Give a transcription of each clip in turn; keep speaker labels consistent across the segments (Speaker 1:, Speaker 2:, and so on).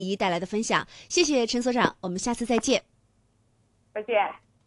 Speaker 1: 一带来的分享。谢谢陈所长，我们下次再见。
Speaker 2: 再见。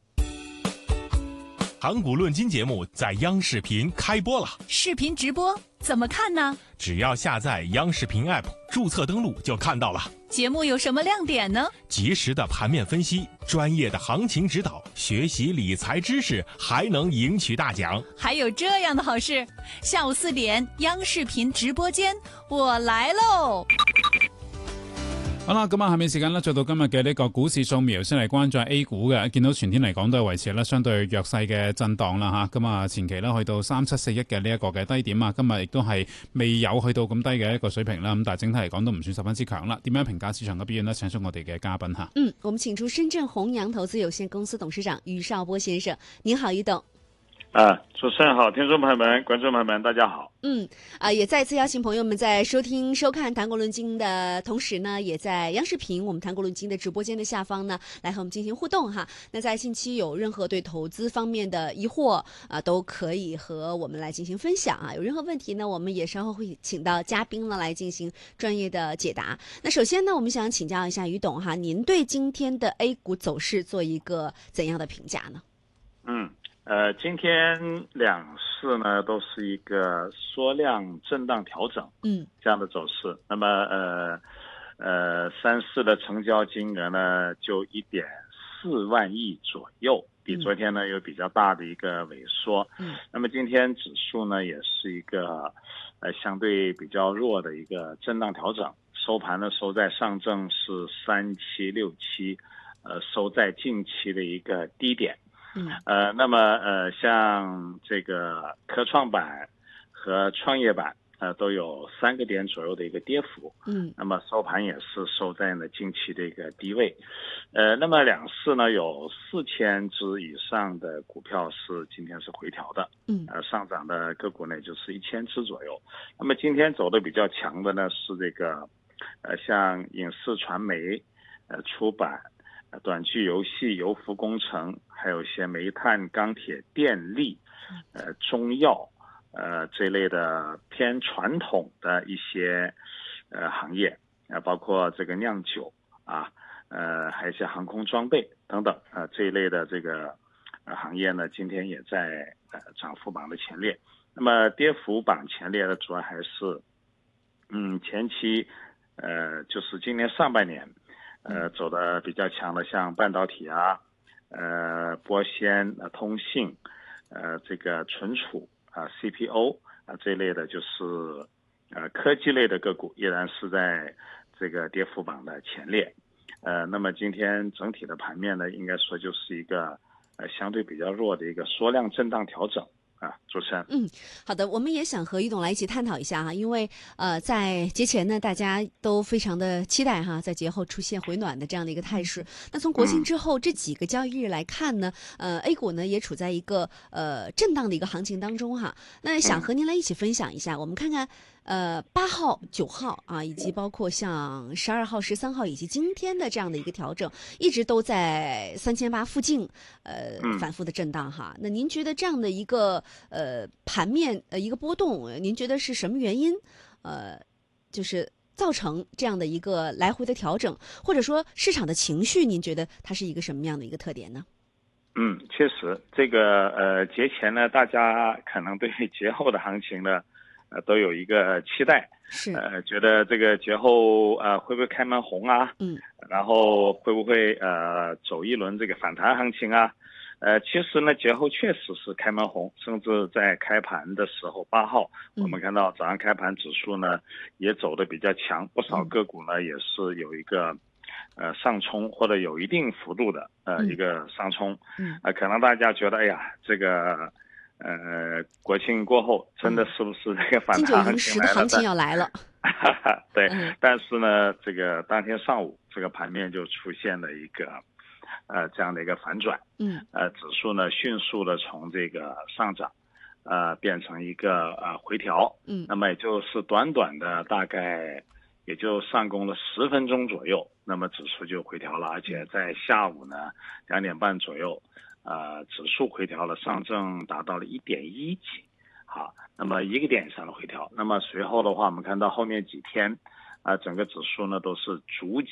Speaker 3: 盘古论金节目在央视频开播了，
Speaker 4: 视频直播怎么看呢？
Speaker 3: 只要下载央视频 App， 注册登录就看到了。
Speaker 4: 节目有什么亮点呢？
Speaker 3: 及时的盘面分析，专业的行情指导，学习理财知识，还能赢取大奖。
Speaker 4: 还有这样的好事，下午4點央視頻直播間，我來嘍！
Speaker 5: 好啦，咁下面時間咧，做到今日嘅呢個股市掃描，先嚟關注 A 股嘅。見到全天嚟講都係維持咧相對弱勢嘅震盪啦嚇。咁啊，前期咧去到3741嘅呢一個嘅低點啊，今日亦都係未有去到咁低嘅一個水平啦。咁但係整體嚟講都唔算十分之強啦。點樣評價市場嘅表現呢？請出我哋嘅嘉賓嚇。
Speaker 1: 我們請出深圳弘陽投資有限公司董事長余少波先生。您好，余董。
Speaker 6: 主持人好，听众朋友们、观众朋友们，大家好。
Speaker 1: 也再次邀请朋友们在收听、收看《谈国论金》的同时呢，也在央视频我们《谈国论金》的直播间的下方呢，来和我们进行互动哈。那在近期有任何对投资方面的疑惑都可以和我们来进行分享啊。有任何问题呢，我们也稍后会请到嘉宾呢来进行专业的解答。那首先呢，我们想请教一下余董哈，您对今天的 A 股走势做一个怎样的评价呢？
Speaker 6: 今天两市呢都是一个缩量震荡调整，这样的走势。那么三市的成交金额呢就1.4万亿左右，比昨天呢有比较大的一个萎缩。那么今天指数呢也是一个相对比较弱的一个震荡调整，收盘呢收在上证是3767，收在近期的一个低点。那么像这个科创板和创业板都有3个点左右的一个跌幅，那么收盘也是收在了近期的一个低位。那么两市呢有4000只以上的股票是今天是回调的，上涨的个股呢就是1000只左右。那么今天走的比较强的呢是这个像影视传媒、出版、短剧游戏、油服工程，还有一些煤炭、钢铁、电力、中药，这类的偏传统的一些行业，包括这个酿酒还有一些航空装备等等这一类的这个行业呢，今天也在涨幅榜的前列。那么跌幅榜前列的主要还是前期就是今年上半年走的比较强的，像半导体玻纤、通信，这个存储CPO 这一类的，就是科技类的个股依然是在这个跌幅榜的前列。那么今天整体的盘面呢，应该说就是一个相对比较弱的一个缩量震荡调整。主持人。
Speaker 1: 好的，我们也想和余董来一起探讨一下哈，因为在节前呢，大家都非常的期待哈，在节后出现回暖的这样的一个态势。那从国庆之后这几个交易日来看呢，A 股呢也处在一个震荡的一个行情当中哈。那想和您来一起分享一下，我们看看8号、9号以及包括像12号、13号以及今天的这样的一个调整，一直都在3800附近反复的震荡哈。那您觉得这样的一个盘面一个波动，您觉得是什么原因就是造成这样的一个来回的调整，或者说市场的情绪，您觉得它是一个什么样的一个特点呢？
Speaker 6: 确实这个节前呢，大家可能对节后的行情呢都有一个期待，
Speaker 1: 是
Speaker 6: 觉得这个节后会不会开门红然后会不会走一轮这个反弹行情其实呢节后确实是开门红，甚至在开盘的时候8号我们看到早上开盘指数呢也走得比较强，不少个股呢也是有一个上冲或者有一定幅度的一个上冲，可能大家觉得哎呀这个国庆过后真的是不是这个反弹
Speaker 1: 行情要来了
Speaker 6: 对，但是呢这个当天上午这个盘面就出现了一个这样的一个反转，指数呢迅速的从这个上涨变成一个回调，那么也就是短短的大概也就上攻了10分钟左右，那么指数就回调了，而且在下午呢2点半左右指数回调了，上证达到了1.1几，好，那么1个点以上的回调。那么随后的话我们看到后面几天整个指数呢都是逐